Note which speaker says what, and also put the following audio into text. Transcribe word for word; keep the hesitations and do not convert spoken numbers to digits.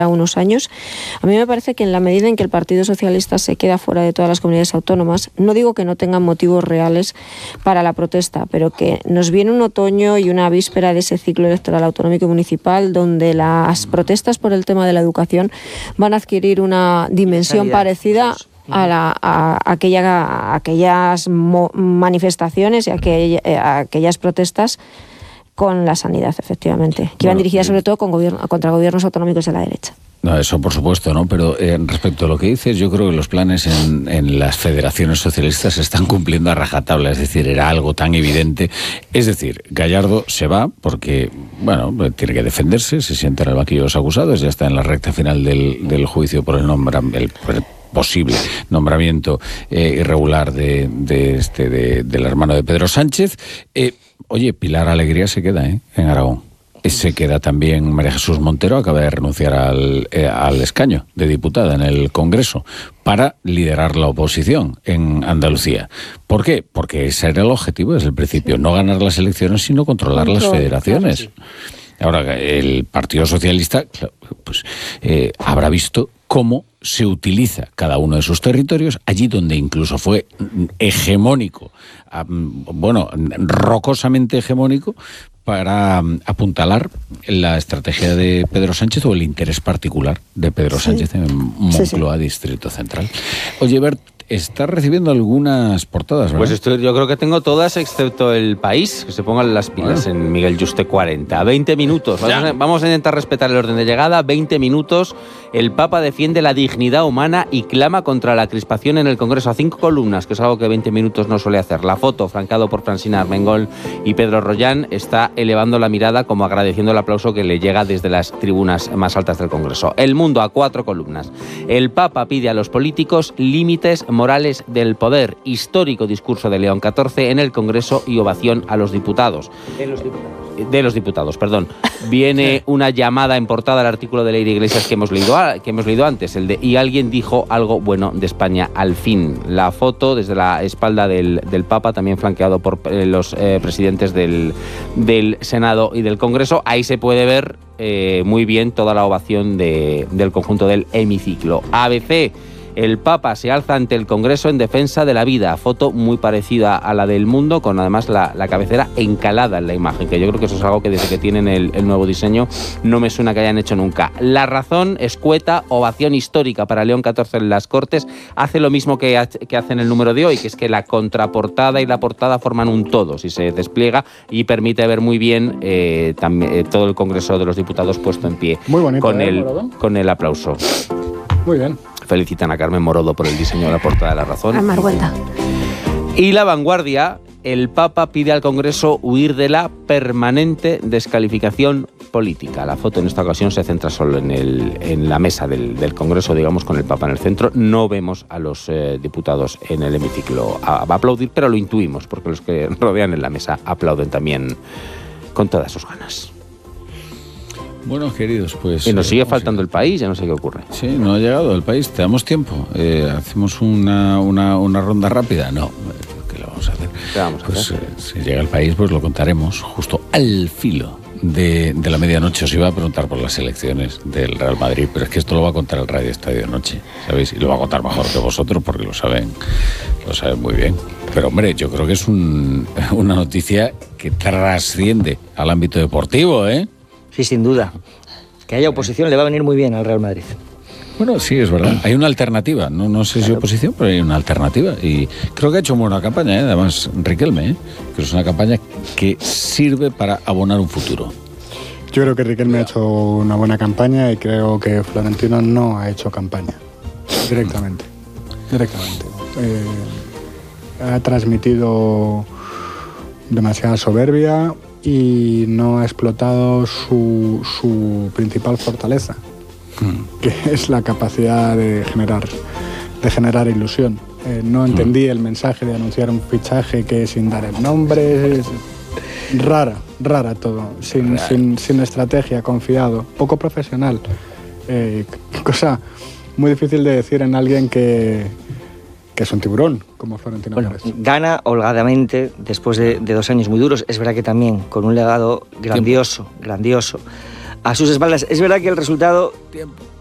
Speaker 1: unos años. A mí me parece que en la medida en que el Partido Socialista se queda fuera de todas las comunidades autónomas, no digo que no tengan motivos reales para la protesta, pero que nos viene un otoño y una víspera de ese ciclo electoral autonómico y municipal donde las protestas por el tema de la educación van a adquirir una dimensión parecida a, la, a, aquella, a aquellas mo, manifestaciones y a, aquella, a aquellas protestas con la sanidad, efectivamente, que iban bueno, dirigidas sobre todo con gobierno, contra gobiernos autonómicos de la derecha.
Speaker 2: No, eso por supuesto, ¿no? Pero eh, respecto a lo que dices, yo creo que los planes en, en las federaciones socialistas se están cumpliendo a rajatabla, es decir, era algo tan evidente. Es decir, Gallardo se va porque, bueno, tiene que defenderse, se sienta en el banquillo de los acusados, ya está en la recta final del, del juicio por el nombramiento, posible nombramiento eh, irregular de, de este de, del hermano de Pedro Sánchez. Eh, oye, Pilar Alegría se queda ¿eh? en Aragón. Se queda también María Jesús Montero, acaba de renunciar al, eh, al escaño de diputada en el Congreso para liderar la oposición en Andalucía. ¿Por qué? Porque ese era el objetivo desde el principio, no ganar las elecciones, sino controlar Control, las federaciones. Claro, sí. Ahora, el Partido Socialista pues, eh, habrá visto cómo se utiliza cada uno de sus territorios, allí donde incluso fue hegemónico, bueno, rocosamente hegemónico, para apuntalar la estrategia de Pedro Sánchez o el interés particular de Pedro sí. Sánchez en Moncloa, sí, sí. Distrito Central. Oye, Bert, estás recibiendo algunas portadas, ¿verdad?
Speaker 3: Pues estoy, yo creo que tengo todas, excepto El País, que se pongan las pilas bueno. en Miguel Yuste cuarenta. veinte minutos. Vamos a, vamos a intentar respetar el orden de llegada. veinte minutos. El Papa defiende la dignidad humana y clama contra la crispación en el Congreso. A cinco columnas, que es algo que veinte minutos no suele hacer. La foto, francado por Francina Armengol y Pedro Rollán, está elevando la mirada como agradeciendo el aplauso que le llega desde las tribunas más altas del Congreso. El Mundo, a cuatro columnas. El Papa pide a los políticos límites morales del poder. Histórico discurso de León catorce en el Congreso y ovación a los diputados.
Speaker 4: De los diputados.
Speaker 3: De los diputados, perdón. Viene una llamada en portada al artículo de Leire Iglesias que hemos leído, que hemos leído antes, el de "y alguien dijo algo bueno de España al fin". La foto desde la espalda del, del Papa, también flanqueado por eh, los eh, presidentes del, del Senado y del Congreso. Ahí se puede ver eh, muy bien toda la ovación de, del conjunto del hemiciclo. A B C. El Papa se alza ante el Congreso en defensa de la vida. Foto muy parecida a la del Mundo, con además la, la cabecera encalada en la imagen, que yo creo que eso es algo que desde que tienen el, el nuevo diseño no me suena que hayan hecho nunca. La Razón, escueta, ovación histórica para León catorce en las Cortes. Hace lo mismo que, que hace en el número de hoy, que es que la contraportada y la portada forman un todo, si se despliega, y permite ver muy bien eh, también, eh, todo el Congreso de los Diputados puesto en pie.
Speaker 5: Muy bonito,
Speaker 3: con,
Speaker 5: ¿eh,
Speaker 3: el, con el aplauso.
Speaker 5: Muy bien.
Speaker 3: Felicitan a Carmen Morodo por el diseño de la portada de La Razón.
Speaker 1: A Marguenta.
Speaker 3: Y La Vanguardia, el Papa pide al Congreso huir de la permanente descalificación política. La foto en esta ocasión se centra solo en, el, en la mesa del, del Congreso, digamos, con el Papa en el centro. No vemos a los eh, diputados en el hemiciclo a, a aplaudir, pero lo intuimos, porque los que rodean en la mesa aplauden también con todas sus ganas.
Speaker 2: Bueno, queridos, pues...
Speaker 3: Y nos sigue
Speaker 2: eh,
Speaker 3: faltando el país, ya no sé qué ocurre.
Speaker 2: Sí, no ha llegado el país, te damos tiempo. Eh, ¿Hacemos una, una, una ronda rápida? No, ¿qué lo vamos a hacer?
Speaker 3: ¿Qué vamos a
Speaker 2: pues,
Speaker 3: hacer?
Speaker 2: Eh, si llega el país, pues lo contaremos justo al filo de, de la medianoche. Os iba a preguntar por las elecciones del Real Madrid, pero es que esto lo va a contar el Radio Estadio Noche, ¿sabéis? Y lo va a contar mejor que vosotros porque lo saben, lo saben muy bien. Pero, hombre, yo creo que es un, una noticia que trasciende al ámbito deportivo, ¿eh?
Speaker 4: Sí, sin duda. Que haya oposición le va a venir muy bien al Real Madrid.
Speaker 2: Bueno, sí, es verdad. Hay una alternativa. No, no sé si oposición, pero hay una alternativa. Y creo que ha hecho una buena campaña, ¿eh? Además, Riquelme, ¿eh? que es una campaña que sirve para abonar un futuro.
Speaker 5: Yo creo que Riquelme ha hecho una buena campaña y creo que Florentino no ha hecho campaña. Directamente. Directamente. Eh, ha transmitido demasiada soberbia y no ha explotado su, su principal fortaleza, mm. que es la capacidad de generar, de generar ilusión. Eh, no entendí mm. el mensaje de anunciar un fichaje que sin dar el nombre, es rara, rara todo, sin, sin, sin estrategia, confiado, poco profesional. Eh, cosa muy difícil de decir en alguien que... que es un tiburón, como Florentino
Speaker 4: bueno,
Speaker 5: Pérez.
Speaker 4: Gana holgadamente después de, de dos años muy duros. Es verdad que también con un legado grandioso, Tiempo. grandioso. a sus espaldas. Es verdad que el resultado